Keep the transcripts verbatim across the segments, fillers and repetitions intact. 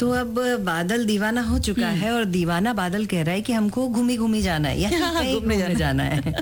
तो अब बादल दीवाना हो चुका है और दीवाना बादल कह रहा है कि हमको घूमी घूमी जाना है या कहीं घूमने जाना, जाना है।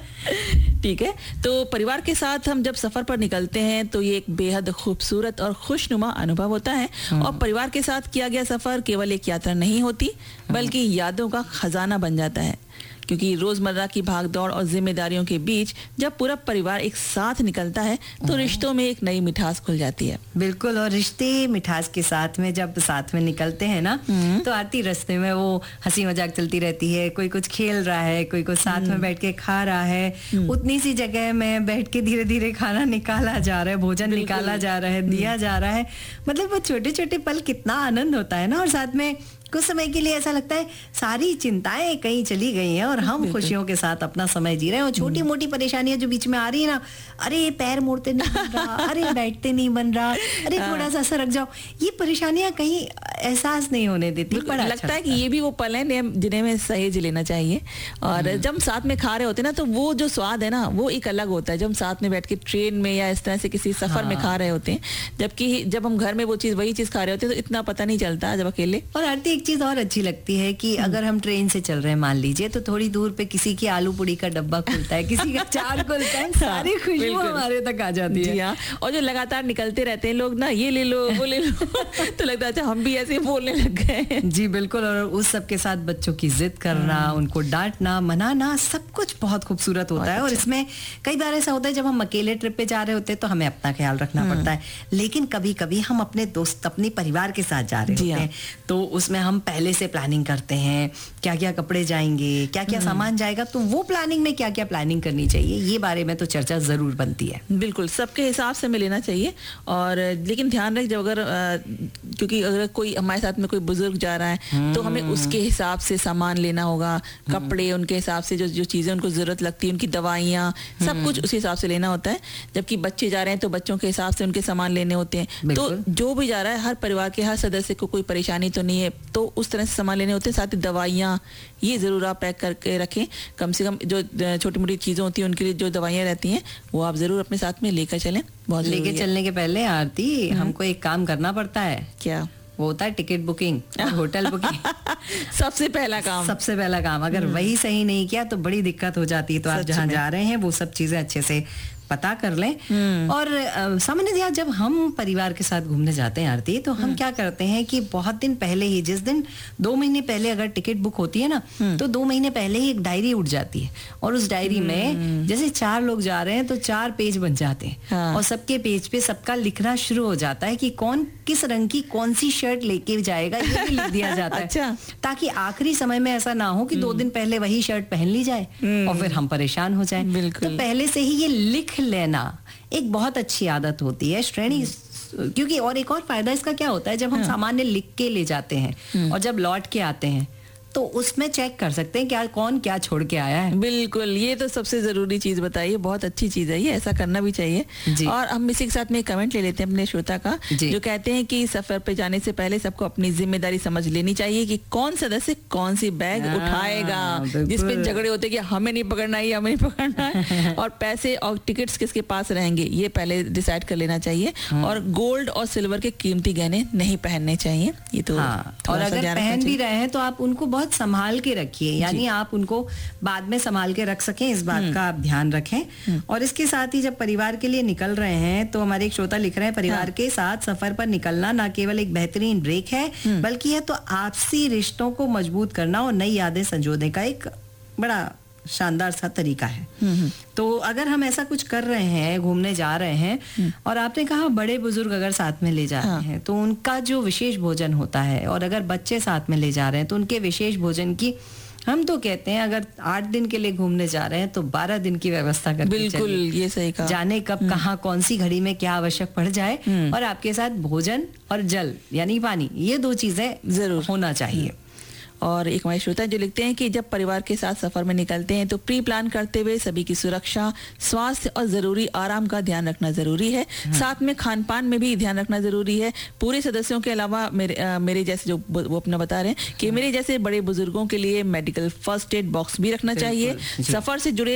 ठीक है, तो परिवार के साथ हम जब सफर पर निकलते हैं तो ये एक बेहद खूबसूरत और खुशनुमा अनुभव होता है। और परिवार के साथ किया गया सफर केवल एक यात्रा नहीं होती बल्कि यादों का खजाना बन जाता है, क्योंकि रोजमर्रा की भागदौड़ और जिम्मेदारियों के बीच जब पूरा परिवार एक साथ निकलता है तो रिश्तों में एक नई मिठास खुल जाती है। बिल्कुल, और रिश्ते मिठास के साथ में जब साथ में निकलते हैं ना तो आती रास्ते में वो हंसी मजाक चलती रहती है, कोई कुछ खेल रहा है, कोई कुछ साथ में बैठ के खा रहा है, उतनी सी जगह में बैठ के धीरे धीरे खाना निकाला जा रहा है, भोजन निकाला जा रहा है, दिया जा रहा है। मतलब वो छोटे छोटे पल कितना आनंद होता है ना। और साथ में कुछ समय के लिए ऐसा लगता है सारी चिंताएं कहीं चली गई हैं और हम खुशियों के साथ अपना समय जी रहे हैं। और छोटी मोटी परेशानियां जो बीच में आ रही है ना, अरे पैर मोड़ते नहीं बन रहा, अरे बैठते नहीं बन रहा, अरे थोड़ा सा सरक जाओ, ये परेशानियां कहीं एहसास नहीं होने देती। बड़ा लगता अच्छा है कि ये भी वो पल है जिन्हें में सहेज लेना चाहिए। और जब साथ में खा रहे होते ना तो वो जो स्वाद है ना वो एक अलग होता है जब हम साथ में बैठ के ट्रेन में या इस तरह से किसी सफर में खा रहे होते हैं, जबकि जब हम घर में वो चीज वही चीज खा रहे होते हैं तो इतना पता नहीं चलता जब अकेले। और आरती एक चीज और अच्छी लगती है कि अगर हम ट्रेन से चल रहे हैं मान लीजिए, तो थोड़ी दूर पे किसी की आलू पूड़ी का डब्बा खुलता है, किसी का चाट खुलता है, सारी खुशबू हमारे तक आ जाती है। हाँ, और जो लगातार निकलते रहते हैं लोग ना, ये ले लो वो ले लो तो लगता है अच्छा हम भी ऐसे बोलने लग गए। जी बिल्कुल, और उस सब के साथ बच्चों की जिद करना, उनको डांटना, मनाना, सब कुछ बहुत खूबसूरत होता है। और इसमें कई बार ऐसा होता है जब हम अकेले ट्रिप पे जा रहे होते हैं तो हमें अपना ख्याल रखना पड़ता है, लेकिन कभी कभी हम अपने दोस्त अपने परिवार के साथ जा रहे होते हैं तो उसमें हम पहले से प्लानिंग करते हैं, क्या क्या कपड़े जाएंगे, क्या क्या सामान जाएगा, तो वो प्लानिंग में क्या क्या प्लानिंग करनी चाहिए, ये बारे में तो चर्चा जरूर बनती है। बिल्कुल, सबके हिसाब से में लेना चाहिए। और लेकिन ध्यान रख, जब अगर क्योंकि अगर कोई हमारे साथ में कोई बुजुर्ग जा रहा है तो हमें उसके हिसाब से सामान लेना होगा, कपड़े उनके हिसाब से, जो जो चीजें उनको जरूरत लगती है, उनकी दवाइयाँ, सब कुछ उसी हिसाब से लेना होता है। जबकि बच्चे जा रहे हैं तो बच्चों के हिसाब से उनके सामान लेने होते हैं। तो जो भी जा रहा है हर परिवार के हर सदस्य को कोई परेशानी तो नहीं है, तो उस तरह से सामान लेने होते हैं। साथ ही दवाइयाँ ये जरूर आप पैक करके रखें, कम से कम जो छोटी मोटी चीजें होती हैं उनके लिए जो दवाइयाँ रहती हैं वो आप जरूर अपने साथ में लेकर चलें। बहुत लेके चलने के पहले आरती हमको एक काम करना पड़ता है। क्या? वो होता है टिकट बुकिंग और होटल बुकिंग। सबसे पहला काम सबसे पहला काम अगर वही सही नहीं किया तो बड़ी दिक्कत हो जाती है। तो आप जहाँ जा रहे हैं वो सब चीजें अच्छे से पता कर लें। और सामान्यतः जब हम परिवार के साथ घूमने जाते हैं आरती, तो हम क्या करते हैं कि बहुत दिन पहले ही, जिस दिन दो महीने पहले अगर टिकट बुक होती है ना, तो दो महीने पहले ही एक डायरी उठ जाती है और उस डायरी में जैसे चार लोग जा रहे हैं तो चार पेज बन जाते हैं। हाँ। और सबके पेज पे सबका लिखना शुरू हो जाता है कि कौन किस रंग की कौन सी शर्ट लेके जाएगा, ये भी लिख दिया जाता है। अच्छा। ताकि आखिरी समय में ऐसा ना हो कि दो दिन पहले वही शर्ट पहन ली जाए और फिर हम परेशान हो जाए। तो पहले से ही ये लिख लेना एक बहुत अच्छी आदत होती है श्रेणी। क्योंकि और एक और फायदा इसका क्या होता है, जब हम सामान्य लिख के ले जाते हैं और जब लौट के आते हैं तो उसमें चेक कर सकते हैं क्या कौन क्या छोड़ के आया है। बिल्कुल, ये तो सबसे जरूरी चीज बताइए, बहुत अच्छी चीज है ये, ऐसा करना भी चाहिए। और हम इसी के साथ में कमेंट ले लेते हैं अपने श्रोता का, जो कहते हैं कि सफर पे जाने से पहले सबको अपनी जिम्मेदारी समझ लेनी चाहिए कि कौन सदस्य कौन सी बैग उठाएगा, जिसपे झगड़े होते कि हमें नहीं पकड़ना है, हमें नहीं पकड़ना है, और पैसे और टिकट्स किसके पास रहेंगे ये पहले डिसाइड कर लेना चाहिए। और गोल्ड और सिल्वर के कीमती गहने नहीं पहनने चाहिए, ये तो। और अगर पहन भी रहे हैं तो आप उनको बहुत संभाल के रखिए, यानी आप उनको बाद में संभाल के रख सकें, इस बात का आप ध्यान रखें। और इसके साथ ही जब परिवार के लिए निकल रहे हैं तो हमारे एक श्रोता लिख रहे हैं, परिवार हाँ। के साथ सफर पर निकलना न केवल एक बेहतरीन ब्रेक है बल्कि यह तो आपसी रिश्तों को मजबूत करना और नई यादें संजोने का एक बड़ा शानदार सा तरीका है। तो अगर हम ऐसा कुछ कर रहे हैं, घूमने जा रहे हैं, और आपने कहा बड़े बुजुर्ग अगर साथ में ले जा रहे हैं तो उनका जो विशेष भोजन होता है, और अगर बच्चे साथ में ले जा रहे हैं तो उनके विशेष भोजन की, हम तो कहते हैं अगर आठ दिन के लिए घूमने जा रहे हैं तो बारह दिन की व्यवस्था करके बिल्कुल, ये सही कहा। जाने कब कहाँ कौन सी घड़ी में क्या आवश्यक पड़ जाए, और आपके साथ भोजन और जल यानी पानी, ये दो चीजें जरूर होना चाहिए। और एक हमारे श्रोता जो लिखते हैं कि जब परिवार के साथ सफर में निकलते हैं तो प्री प्लान करते हुए सभी की सुरक्षा, स्वास्थ्य और जरूरी आराम का ध्यान रखना जरूरी है। साथ में खान पान में भी ध्यान रखना जरूरी है। पूरे सदस्यों के अलावा मेरे आ, मेरे जैसे जो वो अपना बता रहे हैं कि मेरे जैसे बड़े बुजुर्गों के लिए मेडिकल फर्स्ट एड बॉक्स भी रखना चाहिए। सफर से जुड़े